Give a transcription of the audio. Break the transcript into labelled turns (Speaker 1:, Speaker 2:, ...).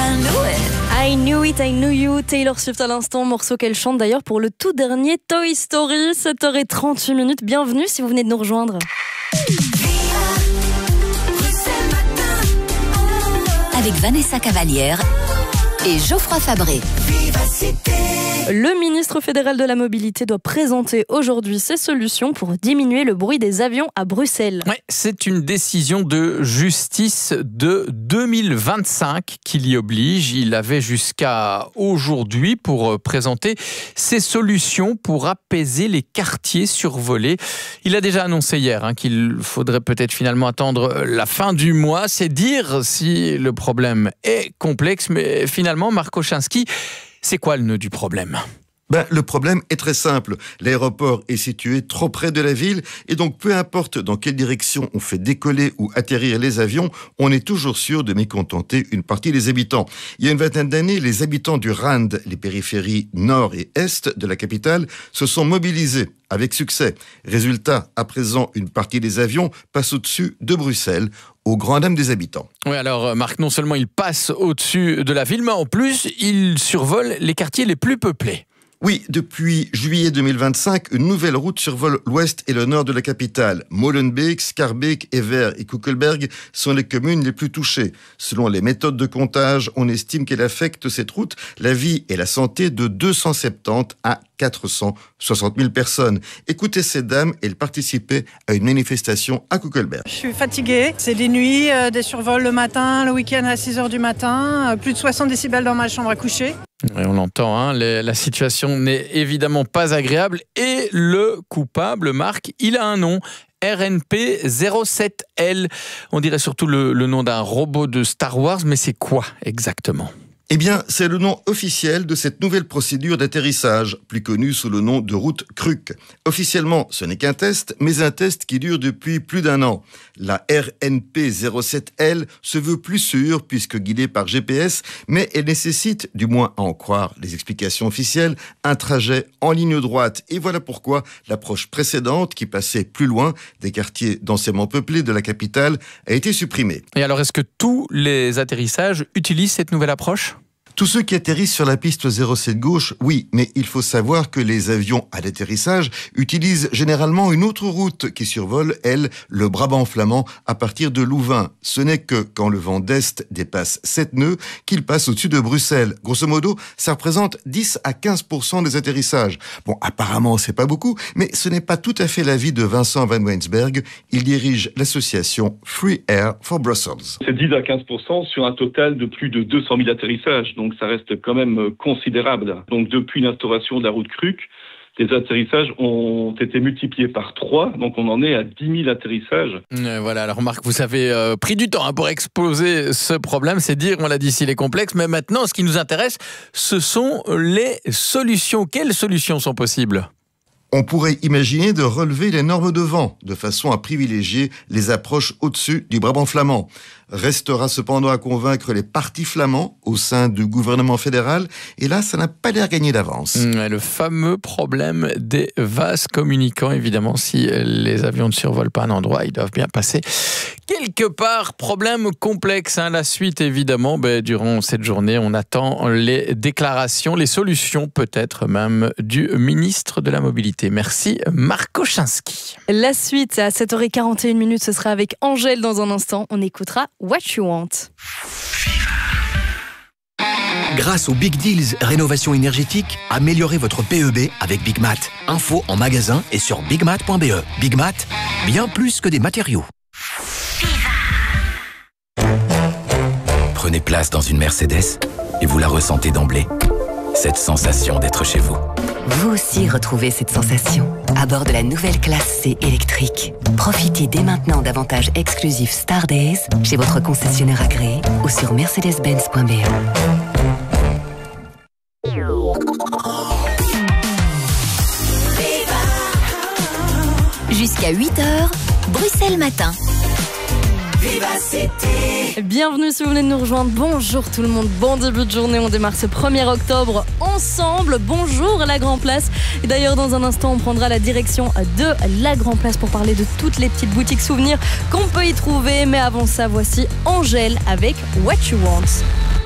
Speaker 1: I knew it, I knew you. Taylor Swift à l'instant, morceau qu'elle chante d'ailleurs pour le tout dernier Toy Story. 7h38. Bienvenue si vous venez de nous rejoindre.
Speaker 2: Avec Vanessa Cavalière et Geoffroy Fabré.
Speaker 1: Le ministre fédéral de la Mobilité doit présenter aujourd'hui ses solutions pour diminuer le bruit des avions à Bruxelles.
Speaker 3: Ouais, c'est une décision de justice de 2025 qui l'y oblige. Il avait jusqu'à aujourd'hui pour présenter ses solutions pour apaiser les quartiers survolés. Il a déjà annoncé hier qu'il faudrait peut-être finalement attendre la fin du mois. C'est dire si le problème est complexe, mais finalement, Marc Oczynski, c'est quoi le nœud du problème ?
Speaker 4: Le problème est très simple. L'aéroport est situé trop près de la ville et donc peu importe dans quelle direction on fait décoller ou atterrir les avions, on est toujours sûr de mécontenter une partie des habitants. Il y a une vingtaine d'années, les habitants du Rand, les périphéries nord et est de la capitale, se sont mobilisés avec succès. Résultat, à présent, une partie des avions passe au-dessus de Bruxelles, au grand dam des habitants.
Speaker 3: Oui, alors Marc, non seulement il passe au-dessus de la ville, mais en plus, il survole les quartiers les plus peuplés.
Speaker 4: Oui, depuis juillet 2025, une nouvelle route survole l'ouest et le nord de la capitale. Molenbeek, Schaerbeek, Evere et Koekelberg sont les communes les plus touchées. Selon les méthodes de comptage, on estime qu'elle affecte cette route la vie et la santé de 270 à 460 000 personnes. Écoutez ces dames, elles participaient à une manifestation à Koekelberg.
Speaker 5: Je suis fatiguée, c'est des nuits, des survols le matin, le week-end à 6h du matin, plus de 60 décibels dans ma chambre à coucher.
Speaker 3: Et on l'entend, la situation n'est évidemment pas agréable. Et le coupable, Marc, il a un nom, RNP-07L. On dirait surtout le nom d'un robot de Star Wars, mais c'est quoi exactement ?
Speaker 4: Eh bien, c'est le nom officiel de cette nouvelle procédure d'atterrissage, plus connue sous le nom de route CRUC. Officiellement, ce n'est qu'un test, mais un test qui dure depuis plus d'un an. La RNP-07L se veut plus sûre puisque guidée par GPS, mais elle nécessite, du moins à en croire les explications officielles, un trajet en ligne droite. Et voilà pourquoi l'approche précédente, qui passait plus loin des quartiers densément peuplés de la capitale, a été supprimée.
Speaker 3: Et alors, est-ce que tous les atterrissages utilisent cette nouvelle approche ?
Speaker 4: Tous ceux qui atterrissent sur la piste 07 gauche, oui, mais il faut savoir que les avions à l'atterrissage utilisent généralement une autre route qui survole, elle, le Brabant flamand à partir de Louvain. Ce n'est que quand le vent d'Est dépasse 7 nœuds qu'il passe au-dessus de Bruxelles. Grosso modo, ça représente 10 à 15% des atterrissages. Bon, apparemment, c'est pas beaucoup, mais ce n'est pas tout à fait l'avis de Vincent Van Weinsberg. Il dirige l'association Free Air for Brussels.
Speaker 6: C'est 10 à 15% sur un total de plus de 200 000 atterrissages. Donc ça reste quand même considérable. Donc depuis l'instauration de la route CRUC, les atterrissages ont été multipliés par 3, donc on en est à 10 000 atterrissages.
Speaker 3: Voilà, alors Marc, vous avez pris du temps pour exposer ce problème, c'est dire, on l'a dit, s'il est complexe, mais maintenant, ce qui nous intéresse, ce sont les solutions. Quelles solutions sont possibles ?
Speaker 4: On pourrait imaginer de relever les normes de vent, de façon à privilégier les approches au-dessus du Brabant flamand. Restera cependant à convaincre les partis flamands au sein du gouvernement fédéral, et là, ça n'a pas l'air gagné d'avance.
Speaker 3: Le fameux problème des vases communicants, évidemment, si les avions ne survolent pas un endroit, ils doivent bien passer quelque part. Problème complexe, la suite, évidemment, durant cette journée, on attend les déclarations, les solutions, peut-être même, du ministre de la Mobilité. Merci, Marc Oczynski.
Speaker 1: La suite, à 7h41, ce sera avec Angèle dans un instant. On écoutera What You Want.
Speaker 7: Grâce aux Big Deals Rénovation énergétique, améliorez votre PEB avec Big Mat. Info en magasin et sur bigmat.be. Big Mat, bien plus que des matériaux. Prenez place dans une Mercedes et vous la ressentez d'emblée. Cette sensation d'être chez vous.
Speaker 2: Vous aussi retrouvez cette sensation à bord de la nouvelle classe C électrique. Profitez dès maintenant d'avantages exclusifs Star Days chez votre concessionnaire agréé ou sur mercedes-benz.be. Jusqu'à 8h, Bruxelles Matin.
Speaker 1: Bienvenue si vous venez de nous rejoindre. Bonjour tout le monde, bon début de journée. On démarre ce 1er octobre ensemble. Bonjour la Grand Place. Et d'ailleurs dans un instant on prendra la direction de la Grand Place pour parler de toutes les petites boutiques souvenirs qu'on peut y trouver. Mais avant ça, voici Angèle avec What You Want.